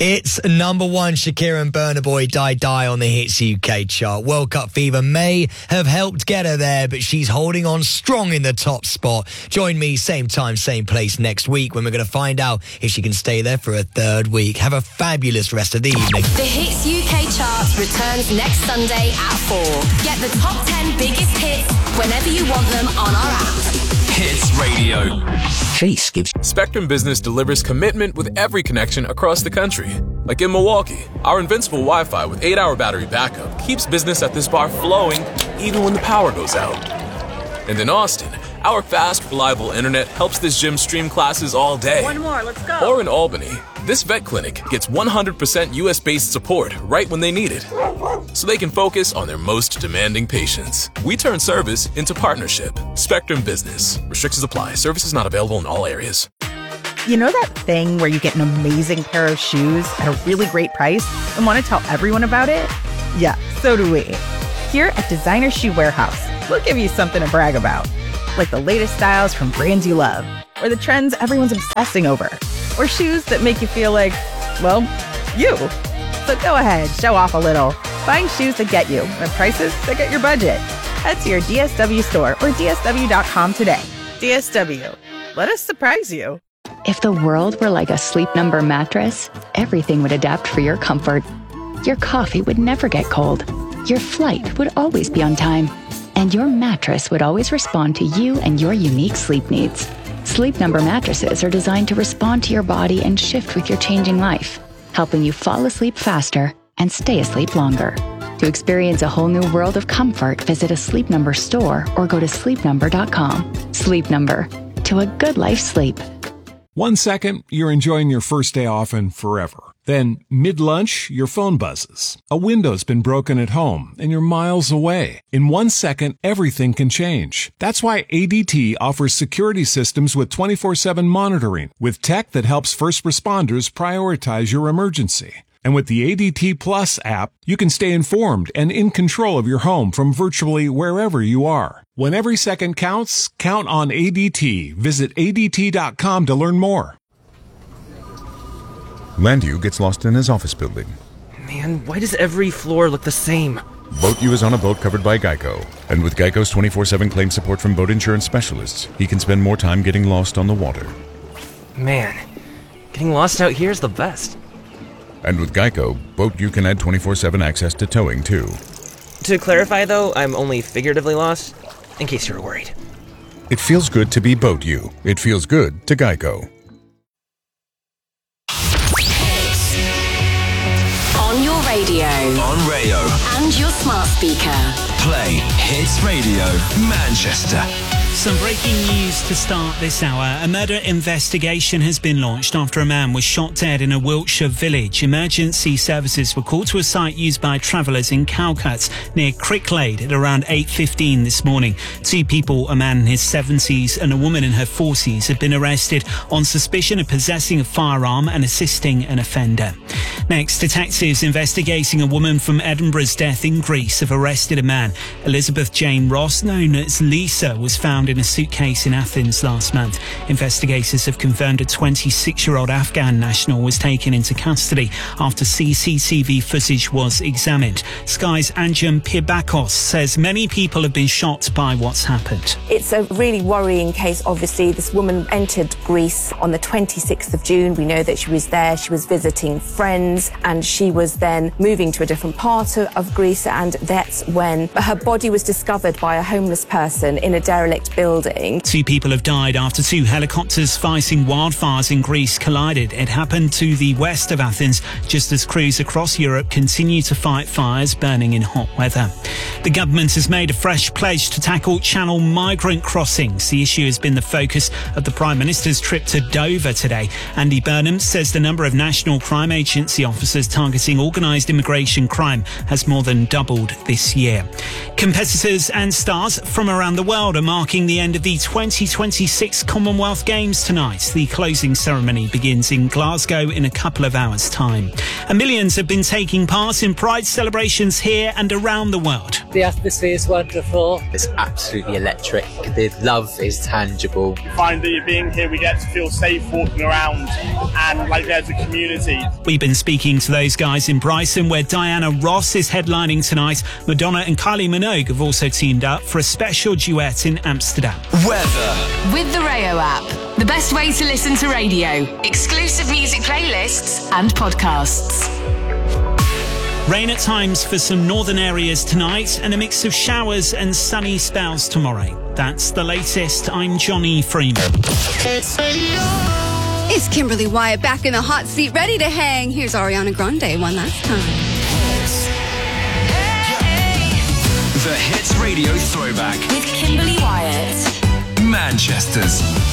It's number one, Shakira and Burna Boy, Die Die on the Hits UK chart. World Cup fever may have helped get her there, but she's holding on strong in the top spot. Join me, same time, same place next week when we're going to find out if she can stay there for a third week. Have a fabulous rest of the evening. The Hits UK chart returns next Sunday at 4. Get the top 10 biggest hits whenever you want them on our app. Hits Radio. Chase gives. Spectrum Business delivers commitment with every connection across the country. Like in Milwaukee, our invincible Wi-Fi with 8-hour battery backup keeps business at this bar flowing even when the power goes out. And in Austin, our fast, reliable internet helps this gym stream classes all day. One more, let's go. Or in Albany, this vet clinic gets 100% US-based support right when they need it, so they can focus on their most demanding patients. We turn service into partnership. Spectrum Business. Restrictions apply. Services not available in all areas. You know that thing where you get an amazing pair of shoes at a really great price and want to tell everyone about it? Yeah, so do we. Here at Designer Shoe Warehouse, we'll give you something to brag about. Like the latest styles from brands you love, or the trends everyone's obsessing over, or shoes that make you feel like, well, you. So go ahead, show off a little. Find shoes that get you at prices that get your budget. Head to your DSW store or DSW.com today. DSW, let us surprise you. If the world were like a Sleep Number mattress, everything would adapt for your comfort. Your coffee would never get cold. Your flight would always be on time. And your mattress would always respond to you and your unique sleep needs. Sleep Number mattresses are designed to respond to your body and shift with your changing life, helping you fall asleep faster and stay asleep longer. To experience a whole new world of comfort, visit a Sleep Number store or go to sleepnumber.com. Sleep Number. To a good night's sleep. 1 second, you're enjoying your first day off and forever. Then, mid-lunch, your phone buzzes. A window's been broken at home, and you're miles away. In 1 second, everything can change. That's why ADT offers security systems with 24/7 monitoring, with tech that helps first responders prioritize your emergency. And with the ADT Plus app, you can stay informed and in control of your home from virtually wherever you are. When every second counts, count on ADT. Visit ADT.com to learn more. Landu gets lost in his office building. Man, why does every floor look the same? Boat U is on a boat covered by Geico. And with Geico's 24/7 claim support from boat insurance specialists, he can spend more time getting lost on the water. Man, getting lost out here is the best. And with Geico, Boat U can add 24/7 access to towing, too. To clarify, though, I'm only figuratively lost, in case you were worried. It feels good to be Boat U. It feels good to Geico. On your radio. On Rayo. And your smart speaker. Play Hits Radio Manchester. Some breaking news to start this hour. A murder investigation has been launched after a man was shot dead in a Wiltshire village. Emergency services were called to a site used by travellers in Calcutta near Cricklade at around 8:15 this morning. 2 people, a man in his 70s and a woman in her 40s, have been arrested on suspicion of possessing a firearm and assisting an offender. Next, detectives investigating a woman from Edinburgh's death in Greece have arrested a man. Elizabeth Jane Ross, known as Lisa, was found in a suitcase in Athens last month. Investigators have confirmed a 26-year-old Afghan national was taken into custody after CCTV footage was examined. Sky's Anjum Pirbakos says many people have been shocked by what's happened. It's a really worrying case. Obviously, this woman entered Greece on the 26th of June. We know that she was there, she was visiting friends, and she was then moving to a different part of Greece, and that's when her body was discovered by a homeless person in a derelict building. 2 people have died after 2 helicopters fighting wildfires in Greece collided. It happened to the west of Athens just as crews across Europe continue to fight fires burning in hot weather. The government has made a fresh pledge to tackle Channel migrant crossings. The issue has been the focus of the Prime Minister's trip to Dover today. Andy Burnham says the number of National Crime Agency officers targeting organised immigration crime has more than doubled this year. Competitors and stars from around the world are marking the end of the 2026 Commonwealth Games tonight. The closing ceremony begins in Glasgow in a couple of hours' time. And millions have been taking part in Pride celebrations here and around the world. The atmosphere is wonderful. It's absolutely electric. The love is tangible. We find that being here, we get to feel safe walking around and like there's a community. We've been speaking speaking to those guys in Brighton, where Diana Ross is headlining tonight. Madonna and Kylie Minogue have also teamed up for a special duet in Amsterdam. Weather. With the Rayo app, the best way to listen to radio. Exclusive music playlists and podcasts. Rain at times for some northern areas tonight and a mix of showers and sunny spells tomorrow. That's the latest. I'm Johnny Freeman. It's Kimberly Wyatt back in the hot seat, ready to hang. Here's Ariana Grande one last time. The Hits Radio Throwback. With Kimberly Wyatt. Manchester's